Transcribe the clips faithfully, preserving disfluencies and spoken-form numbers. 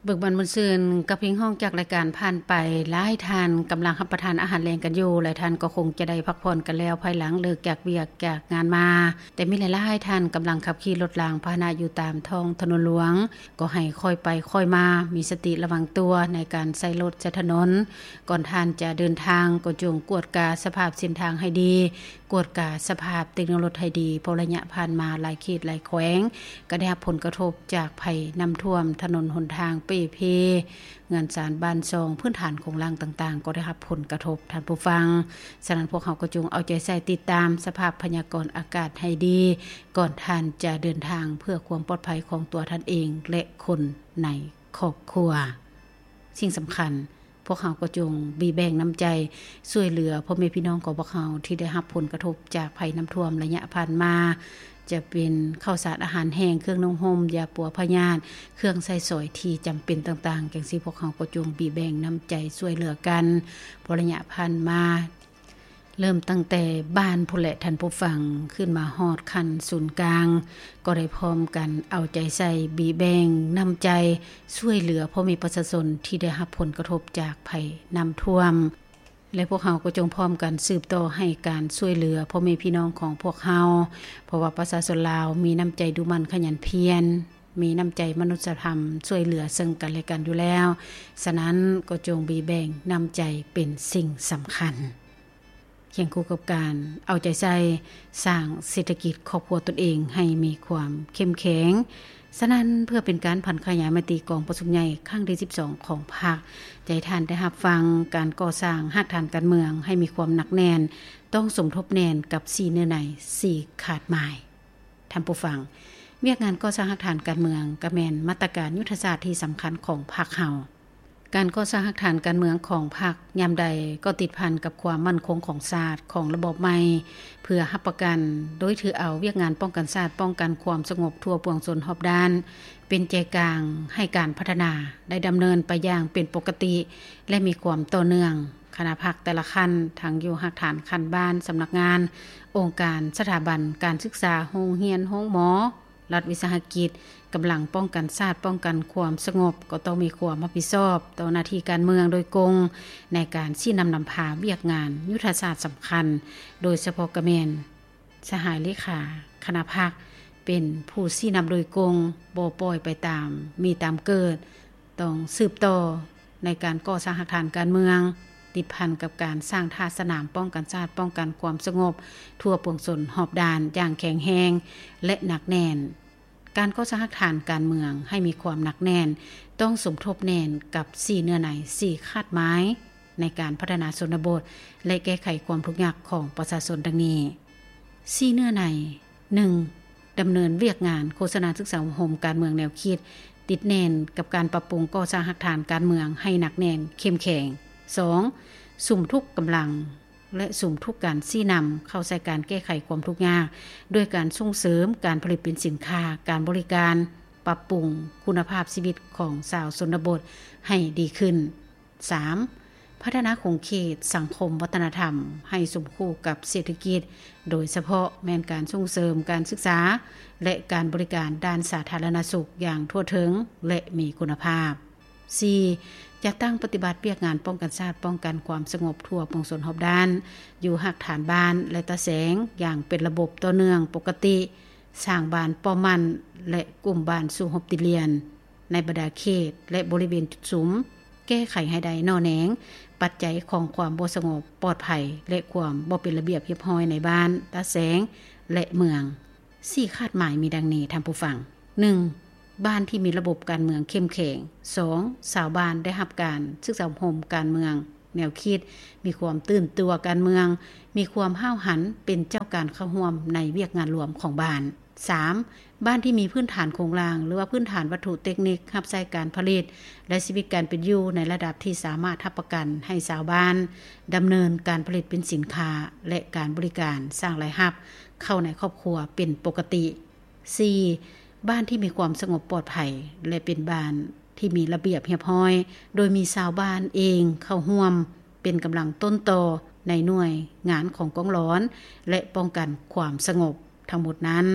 เบิกบันมื้อซืนกับเพลงฮ้องจากรายการผ่านไปหลายท่านกำลังรับประทานอาหารแลงกันอยู่หลายท่านก็คงจะได้พักผ่อนกันแล้วภายหลังเลิกจากเวียกจากงานมาแต่มีหลายๆท่านกำลังขับขี่รถรางพาหนะอยู่ตามท้องถนนหลวงก็ให้ค่อยไปค่อยมามีสติระวังตัวในการใช้รถใช้ถนนก่อนท่านจะเดินทางก็จงกวดกาสภาพเส้นทางให้ดีกวดกาสภาพเทคโนโลยีให้ดีเพราะระยะผ่านมาหลายเขตหลายแขวงก็ได้รับผลกระทบจากภัยน้ำท่วมถนนหนทางเปเพเงินสารบ้านซองพื้นฐานของล่างต่างๆก็ได้รับผลกระทบท่านผู้ฟังฉะนั้นพวกเขาก็จงเอาใจใส่ติดตามสภาพพยากรณ์อากาศให้ดีก่อนท่านจะเดินทางเพื่อความปลอดภัยของตัวท่านเองและคนในครอบครัวสิ่งสำคัญพวกเขาก็จงบีแบ่งน้ำใจช่วยเหลือพ่อแม่พี่น้องของพวกเขาที่ได้รับผลกระทบจากภัยน้ำท่วมระยะผ่านมาจะเป็นข้าวสารอาหารแห้งเครื่องนุ่งห่มยาปัวพยาธิเครื่องใช้สอยที่จำเป็นต่างๆจังซี่พวกเขาก็จงบีแบ่งน้ำใจช่วยเหลือกันเพราะระยะผ่านมาเริ่มตั้งแต่บ้านผู้และท่านผู้ฟังขึ้นมาฮอดคันศูนย์กลางก็ได้พร้อมกันเอาใจใส่บีแบ่งน้ำใจช่วยเหลือพ่อแม่ประชาชนที่ได้รับผลกระทบจากภัยน้ำท่วมและพวกเขาก็จงพร้อมกันสืบต่อให้การช่วยเหลือพ่อแม่พี่น้องของพวกเขาเพราะว่าประชาชนลาวมีน้ำใจดุมันขยันเพียรมีน้ำใจมนุษยธรรมช่วยเหลือซึ่งกันและกันอยู่แล้วฉะนั้นก็จงบีแบ่งน้ำใจเป็นสิ่งสำคัญเคียงคู่กับการเอาใจใส่สร้างเศรษฐกิจครอบครัวตนเองให้มีความเข้มแข็งฉะนั้นเพื่อเป็นการผันขยายมติกองประชุมใหญ่ครั้งที่สิบสองของพรรคใจท่านได้รับฟังการก่อสร้างรากฐานการเมืองให้มีความหนักแน่นต้องสมทบแน่นกับสี่เนื้อในสี่ขาดหมายท่านผู้ฟังเวียกงานก่อสร้างรากฐานการเมืองก็แม่นมาตรการยุทธศาสตร์ที่สำคัญของพรรคเฮาการก่อสร้างรากฐานการเมืองของพรรคยามใดก็ติดพันกับความมั่นคงของชาติของระบบใหม่เพื่อรับประกันโดยถือเอาเวียกงานป้องกันชาติป้องกันความสงบทั่วปวงชนรอบด้านเป็นใจกลางให้การพัฒนาได้ดำเนินไปอย่างเป็นปกติและมีความต่อเนื่องคณะพรรคแต่ละขั้นทั้งอยู่รากฐานขั้นบ้านสำนักงานองค์การสถาบันการศึกษาโรงเรียนโรงหมอรัฐวิสาหกิจกำลังป้องกันชาติป้องกันความสงบก็ต้องมีความรับผิดชอบต่อหน้าที่การเมืองโดยกงในการชี้นำนำพาเวียกงานยุทธศาสตร์สำคัญโดยเฉพาะกระแมนสหายเลขาคณะพรรคเป็นผู้ชี้นำโดยกงบ่ปล่อยไปตามมีตามเกิดต้องสืบต่อในการก่อสร้างรากฐานการเมืองติดพันกับการสร้างท่าสนามป้องกันชาติป้องกันความสงบทั่วปวงชนรอบด้านอย่างแข็งแรงและหนักแน่นการก่อสร้างรากฐานการเมืองให้มีความหนักแน่นต้องสมทบแน่นกับสี่เนื้อในสี่คาดหมายในการพัฒนาชนบทและแก้ไขความทุกข์ยากของประชาชนดังนี้สี่เนื้อใน หนึ่ง ดำเนินเวียกงานโฆษณาศึกษาอบรมการเมืองแนวคิดติดแน่นกับการปรับปรุงก่อสร้างรากฐานการเมืองให้หนักแน่นเข้มแข็ง สอง สุ่มทุกกำลังและสุ่มทุกการชี้นำเข้าใส่การแก้ไขความทุกข์ยากด้วยการส่งเสริมการผลิตเป็นสินค้าการบริการปรับปรุงคุณภาพชีวิตของชาวชนบทให้ดีขึ้น สาม พัฒนาของเขตสังคมวัฒนธรรมให้สมคู่กับเศรษฐกิจโดยเฉพาะแม้นการส่งเสริมการศึกษาและการบริการด้านสาธารณสุขอย่างทั่วถึงและมีคุณภาพ สี่ จะตั้งปฏิบัติเวียกงานป้องกันชาติป้องกันความสงบทั่วปวงชนรอบด้านอยู่รากฐานบ้านและตะแสงอย่างเป็นระบบต่อเนื่องปกติสร้างบ้านป้อมมันและกลุ่มบ้านสู่หบติเลียนในบรรดาเขตและบริเวณจุดสุมแก้ไขให้ได้น่อแนงปัจจัยของความบ่สงบปลอดภัยและความบ่เป็นระเบียบเรียบร้อยในบ้านตะแสงและเมืองสี่คาดหมายมีดังนี้ท่านผู้ฟัง หนึ่งบ้านที่มีระบบการเมืองเข้มแข็ง สอง ชาวบ้านได้รับการศึกษาอบรมการเมืองแนวคิดมีความตื่นตัวการเมืองมีความห้าวหันเป็นเจ้าการเข้าร่วมในเวียกงานรวมของบ้าน สาม บ้านที่มีพื้นฐานโครงสร้างหรือว่าพื้นฐานวัตถุเทคนิครับใช้การผลิตและชีวิตการเป็นอยู่ในระดับที่สามารถรับประกันให้ชาวบ้านดำเนินการผลิตเป็นสินค้าและการบริการสร้างรายรับเข้าในครอบครัวเป็นปกติ สี่บ้านที่มีความสงบปลอดภัยและเป็นบ้านที่มีระเบียบเรียบร้อยโดยมีชาวบ้านเองเข้าร่วมเป็นกำลังต้นตอในหน่วยงานของกองร้อนและป้องกันความสงบทั้งหมดนั้น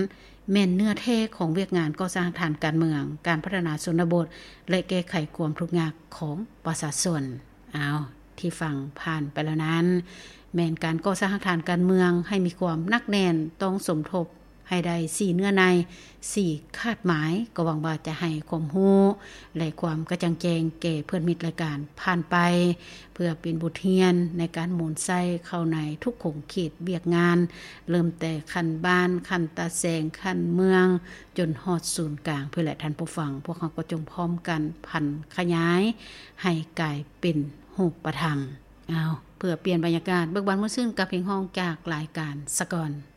แม่นเนื้อแท้ของเวียกงานก่อสร้างฐานการเมืองการพัฒนาชนบทและแก้ไขความทุกข์ยากของประชาชนเอาที่ฟังผ่านไปแล้วนั้นแม่นการก่อสร้างฐานการเมืองให้มีความหนักแน่นต้องสมทบให้ได้สี่เนื้อในสี่คาดหมายก็หวังว่าจะให้ความรู้และความกระจ่างแจ้งแก่เพื่อนมิตรรายการผ่านไปเพื่อเป็นบทเรียนในการหมุนไส้เข้าในทุกขงเขตเวียกงานเริ่มแต่ขั้นบ้านขั้นตาแสงขั้นเมืองจนฮอดศูนย์กลางเพื่อแหละท่านผู้ฟังพวกเขาก็จงพร้อมกันพันขยายให้กลายเป็นรูปธรรมเอาเพื่อเปลี่ยนบรรยากาศเบิกบานมื้อซื่นกับเพลงฮ้องจากรายการสะก่อน